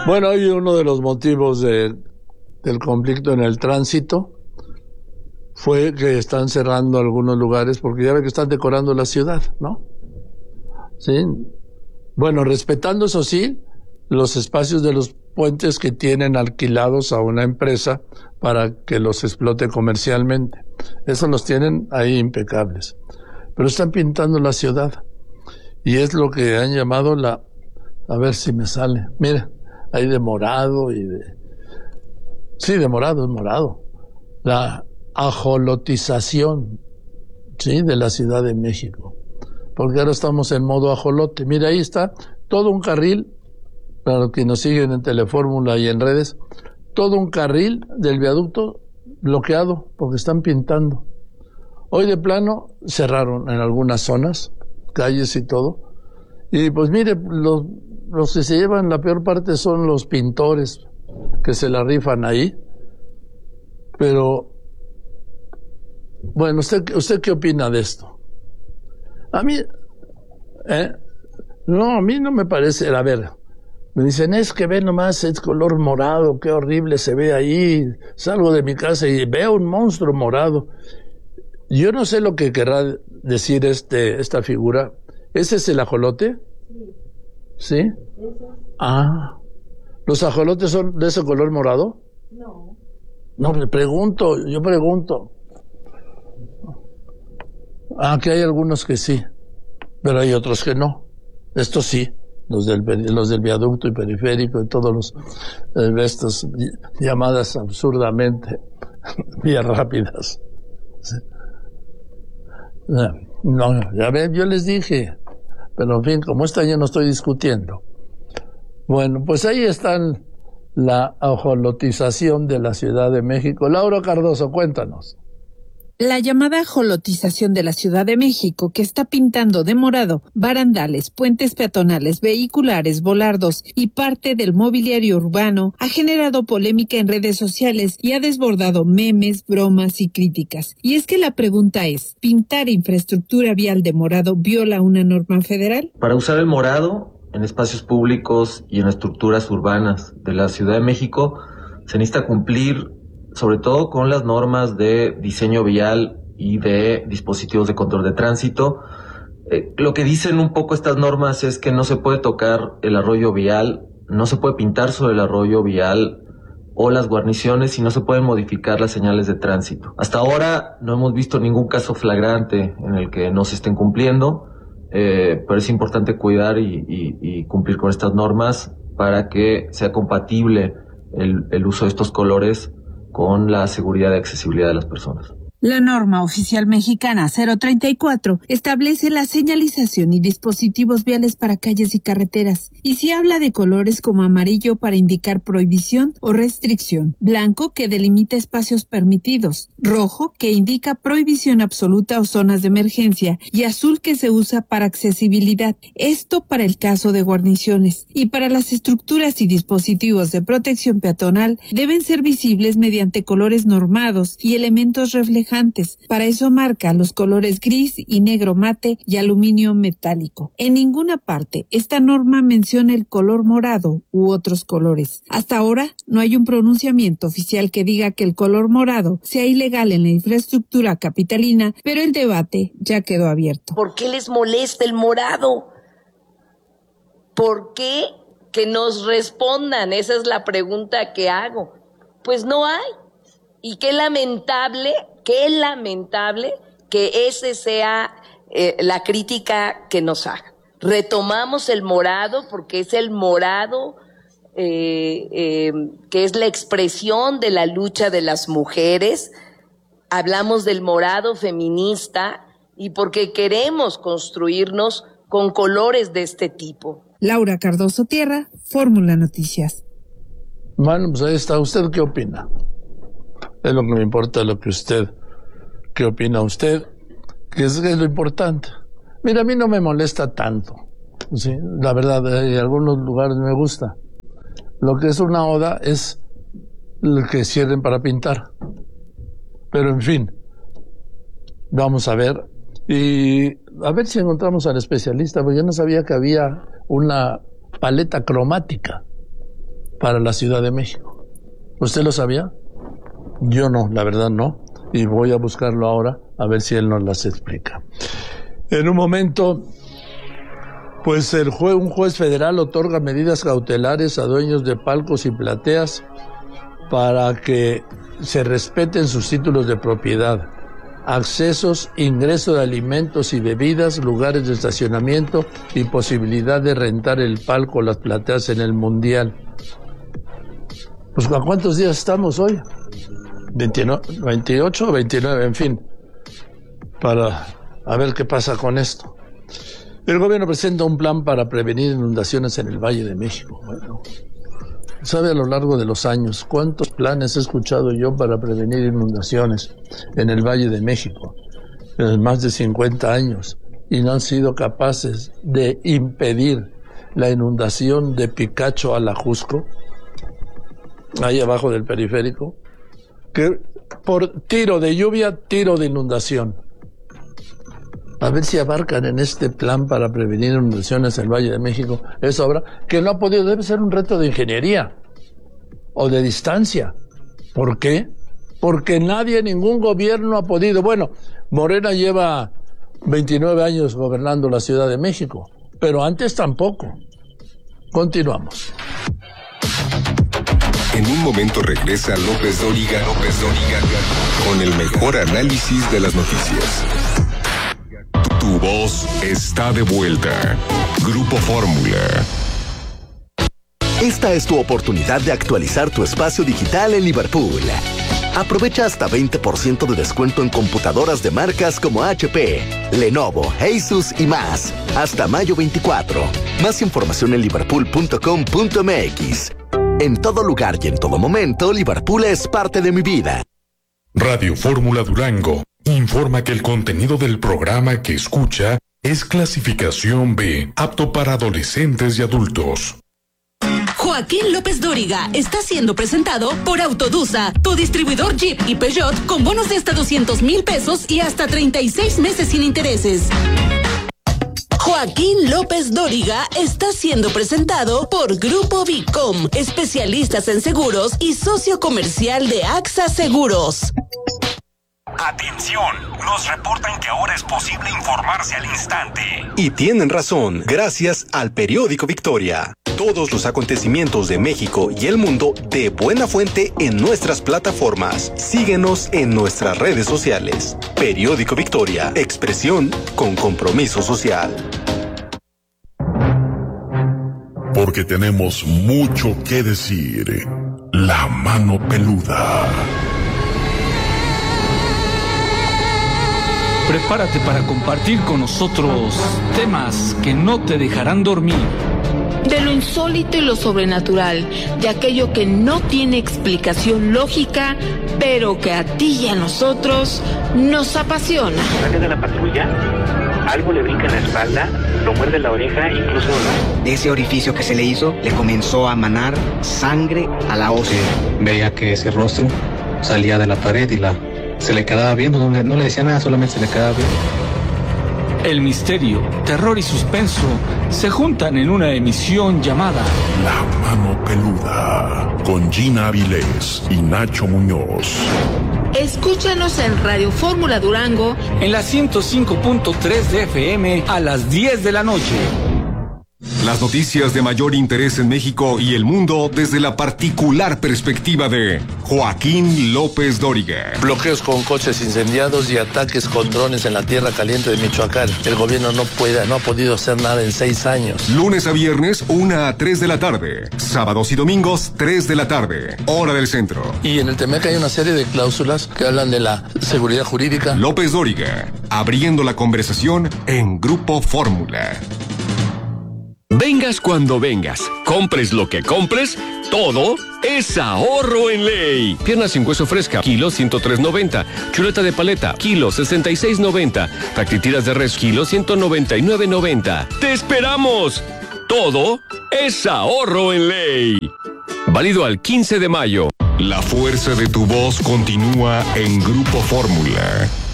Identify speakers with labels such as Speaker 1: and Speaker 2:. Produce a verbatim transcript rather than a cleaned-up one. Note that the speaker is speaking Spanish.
Speaker 1: Bueno, hoy uno de los motivos de, del conflicto en el tránsito fue que están cerrando algunos lugares porque ya ven que están decorando la ciudad, ¿no? Sí. Bueno, respetando, eso sí, los espacios de los puentes que tienen alquilados a una empresa para que los explote comercialmente. Eso los tienen ahí impecables. Pero están pintando la ciudad. Y es lo que han llamado la... A ver si me sale. Mira, hay de morado y de... Sí, de morado, es morado. La ajolotización, ¿sí?, de la Ciudad de México. Porque ahora estamos en modo ajolote. Mira, ahí está todo un carril, para los que nos siguen en Telefórmula y en redes, todo un carril del viaducto bloqueado porque están pintando. Hoy de plano cerraron en algunas zonas, calles y todo. Y pues mire, los, los que se llevan la peor parte son los pintores que se la rifan ahí. Pero, bueno, ¿usted, usted qué opina de esto? A mí, ¿eh? No, a mí no me parece, a ver, me dicen, es que ve nomás, es color morado, qué horrible se ve ahí. Salgo de mi casa y veo un monstruo morado. Yo no sé lo que querrá decir este, esta figura. ¿Ese es el ajolote? ¿Sí? ¿Sí? Ah. ¿Los ajolotes son de ese color morado?
Speaker 2: No.
Speaker 1: No, le pregunto, yo pregunto. Ah, que hay algunos que sí, pero hay otros que no. Estos sí, los del, los del viaducto y periférico y todos los eh, estos llamadas absurdamente vías rápidas. Sí. No, ya ven, yo les dije, pero en fin, como este año no estoy discutiendo. Bueno, pues ahí están la ajolotización de la Ciudad de México. Laura Cardoso, cuéntanos.
Speaker 3: La llamada ajolotización de la Ciudad de México, que está pintando de morado barandales, puentes peatonales, vehiculares, volardos y parte del mobiliario urbano, ha generado polémica en redes sociales y ha desbordado memes, bromas y críticas. Y es que la pregunta es, ¿pintar infraestructura vial de morado viola una norma federal?
Speaker 4: Para usar el morado en espacios públicos y en estructuras urbanas de la Ciudad de México, se necesita cumplir sobre todo con las normas de diseño vial y de dispositivos de control de tránsito. Eh, lo que dicen un poco estas normas es que no se puede tocar el arroyo vial, no se puede pintar sobre el arroyo vial o las guarniciones y no se pueden modificar las señales de tránsito. Hasta ahora no hemos visto ningún caso flagrante en el que no se estén cumpliendo, eh, pero es importante cuidar y, y, y cumplir con estas normas para que sea compatible el, el uso de estos colores con la seguridad y accesibilidad de las personas.
Speaker 3: La norma oficial mexicana cero treinta y cuatro establece la señalización y dispositivos viales para calles y carreteras, y se habla de colores como amarillo para indicar prohibición o restricción, blanco que delimita espacios permitidos, rojo que indica prohibición absoluta o zonas de emergencia, y azul que se usa para accesibilidad. Esto para el caso de guarniciones, y para las estructuras y dispositivos de protección peatonal deben ser visibles mediante colores normados y elementos reflejantes. Para eso marca los colores gris y negro mate y aluminio metálico. En ninguna parte esta norma menciona el color morado u otros colores. Hasta ahora no hay un pronunciamiento oficial que diga que el color morado sea ilegal en la infraestructura capitalina, pero el debate ya quedó abierto.
Speaker 2: ¿Por qué les molesta el morado? ¿Por qué? Que nos respondan, esa es la pregunta que hago. Pues no hay. Y qué lamentable, qué lamentable que ese sea eh, la crítica que nos haga. Retomamos el morado porque es el morado eh, eh, que es la expresión de la lucha de las mujeres. Hablamos del morado feminista y porque queremos construirnos con colores de este tipo.
Speaker 3: Laura Cardoso Tierra, Fórmula Noticias.
Speaker 1: Bueno, pues ahí está. ¿Usted qué opina? Es lo que me importa, lo que usted, ¿qué opina usted? Que es, es lo importante. Mira, a mí no me molesta tanto, ¿sí? La verdad, en algunos lugares me gusta. Lo que es una oda es lo que cierren para pintar. Pero en fin, vamos a ver. Y a ver si encontramos al especialista, porque yo no sabía que había una paleta cromática para la Ciudad de México. ¿Usted lo sabía? Yo no, la verdad no. Y voy a buscarlo ahora a ver si él nos las explica. En un momento, pues el jue- un juez federal otorga medidas cautelares a dueños de palcos y plateas para que se respeten sus títulos de propiedad, accesos, ingreso de alimentos y bebidas, lugares de estacionamiento y posibilidad de rentar el palco o las plateas en el Mundial. Pues ¿a cuántos días estamos hoy? veintinueve, veintiocho o veintinueve, en fin, para a ver qué pasa con esto. El gobierno presenta un plan para prevenir inundaciones en el Valle de México. Bueno, ¿sabe a lo largo de los años cuántos planes he escuchado yo para prevenir inundaciones en el Valle de México? En más de cincuenta años, y no han sido capaces de impedir la inundación de Picacho a la Jusco, ahí abajo del periférico, que por tiro de lluvia, tiro de inundación. A ver si abarcan en este plan para prevenir inundaciones en el Valle de México esa obra, que no ha podido, debe ser un reto de ingeniería o de distancia. ¿Por qué? Porque nadie, ningún gobierno ha podido. Bueno, Morena lleva veintinueve años gobernando la Ciudad de México, pero antes tampoco. Continuamos.
Speaker 5: En un momento regresa López Dóriga, López Dóriga, con el mejor análisis de las noticias. Tu voz está de vuelta. Grupo Fórmula.
Speaker 6: Esta es tu oportunidad de actualizar tu espacio digital en Liverpool. Aprovecha hasta veinte por ciento de descuento en computadoras de marcas como H P, Lenovo, Asus y más. Hasta mayo veinticuatro. Más información en liverpool punto com punto m x. En todo lugar y en todo momento, Liverpool es parte de mi vida.
Speaker 7: Radio Fórmula Durango informa que el contenido del programa que escucha es clasificación B, apto para adolescentes y adultos.
Speaker 8: Joaquín López Dóriga está siendo presentado por Autodusa, tu distribuidor Jeep y Peugeot con bonos de hasta doscientos mil pesos y hasta treinta y seis meses sin intereses. Joaquín López Dóriga está siendo presentado por Grupo Vicom, especialistas en seguros y socio comercial de AXA Seguros.
Speaker 9: Atención, nos reportan que ahora es posible informarse al instante.
Speaker 10: Y tienen razón, gracias al periódico Victoria. Todos los acontecimientos de México y el mundo de buena fuente en nuestras plataformas. Síguenos en nuestras redes sociales. Periódico Victoria, expresión con compromiso social.
Speaker 7: Porque tenemos mucho que decir. La mano peluda.
Speaker 11: Prepárate para compartir con nosotros temas que no te dejarán dormir.
Speaker 12: De lo insólito y lo sobrenatural, de aquello que no tiene explicación lógica, pero que a ti y a nosotros nos apasiona.
Speaker 13: Sale de la patrulla, algo le brinca en la espalda, lo muerde la oreja, incluso...
Speaker 14: De ese orificio que se le hizo, le comenzó a manar sangre a la ósea.
Speaker 15: Veía que ese rostro salía de la pared y la... se le quedaba viendo, no le, no le decía nada, solamente se le quedaba viendo.
Speaker 11: El misterio, terror y suspenso se juntan en una emisión llamada
Speaker 7: La Mano Peluda, con Gina Avilés y Nacho Muñoz.
Speaker 12: Escúchanos en Radio Fórmula Durango
Speaker 11: en la ciento cinco punto tres de F M a las diez de la noche.
Speaker 5: Las noticias de mayor interés en México y el mundo desde la particular perspectiva de Joaquín López Dóriga.
Speaker 1: Bloqueos con coches incendiados y ataques con drones en la tierra caliente de Michoacán. El gobierno no puede, no ha podido hacer nada en seis años.
Speaker 5: Lunes a viernes, una a tres de la tarde. Sábados y domingos, tres de la tarde. Hora del centro.
Speaker 1: Y en el Temec hay una serie de cláusulas que hablan de la seguridad jurídica.
Speaker 5: López Dóriga, abriendo la conversación en Grupo Fórmula.
Speaker 16: Vengas cuando vengas, compres lo que compres, todo es ahorro en ley. Pierna sin hueso fresca, kilo ciento tres noventa. Chuleta de paleta, kilo sesenta y seis noventa. Fractitiras de res, kilo ciento noventa y nueve noventa. ¡Te esperamos! Todo es ahorro en ley. Válido al quince de mayo.
Speaker 5: La fuerza de tu voz continúa en Grupo Fórmula.